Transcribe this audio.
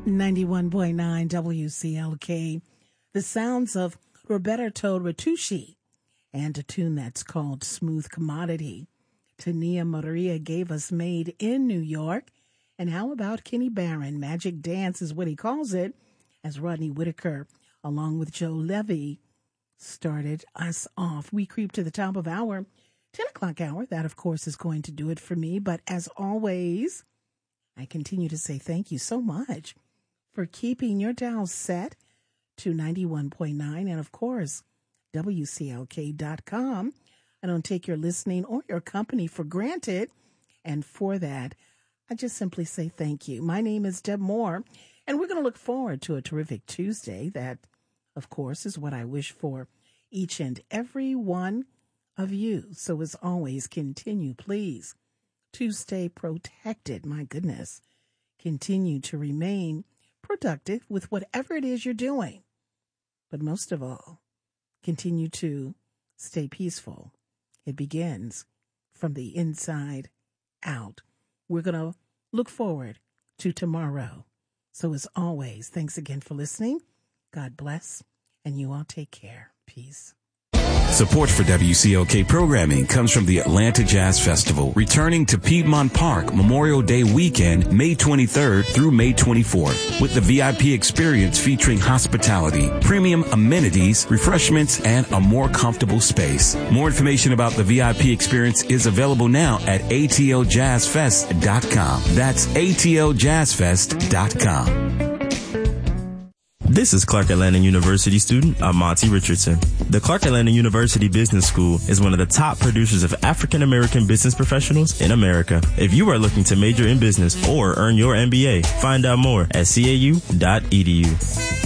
91.9 WCLK, the sounds of Roberto Ratucci, and a tune that's called Smooth Commodity. Tania Maria gave us Made in New York. And how about Kenny Barron? Magic Dance is what he calls it, as Rodney Whitaker, along with Joe Levy, started us off. We creep to the top of our 10 o'clock hour. That, of course, is going to do it for me. But as always, I continue to say thank you so much for keeping your dial set to 91.9 and, of course, WCLK.com. I don't take your listening or your company for granted. And for that, I just simply say thank you. My name is Deb Moore, and we're going to look forward to a terrific Tuesday. That, of course, is what I wish for each and every one of you. So as always, continue, please, to stay protected. My goodness, continue to remain productive with whatever it is you're doing. But most of all, continue to stay peaceful. It begins from the inside out. We're going to look forward to tomorrow. So as always, thanks again for listening. God bless, and you all take care. Peace. Support for WCLK programming comes from the Atlanta Jazz Festival, returning to Piedmont Park Memorial Day weekend, May 23rd through May 24th, with the VIP experience featuring hospitality, premium amenities, refreshments, and a more comfortable space. More information about the VIP experience is available now at atljazfest.com. That's atljazfest.com. This is Clark Atlanta University student Monty Richardson. The Clark Atlanta University Business School is one of the top producers of African American business professionals in America. If you are looking to major in business or earn your MBA, find out more at cau.edu.